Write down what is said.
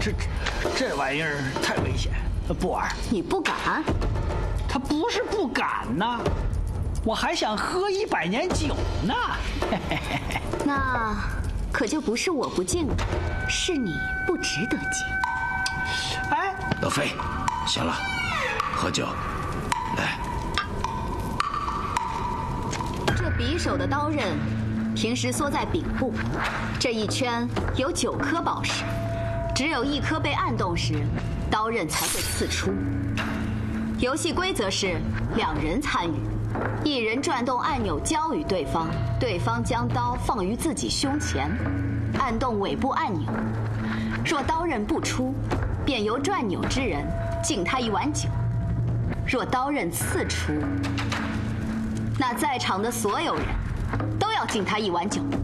这玩意儿太危险，不玩。 你不敢？ 他不是不敢呐，我还想喝100年酒呢。 那可就不是我不敬了，是你不值得敬。 哎， 德妃，行了，喝酒，来。 这匕首的刀刃平时缩在柄部，这一圈有9颗宝石，只有1颗被按动时，刀刃才会刺出。游戏规则是2人参与，1人转动按钮交予对方，对方将刀放于自己胸前，按动尾部按钮。若刀刃不出，便由转钮之人敬他1碗酒；若刀刃刺出，那在场的所有人都要敬他1碗酒。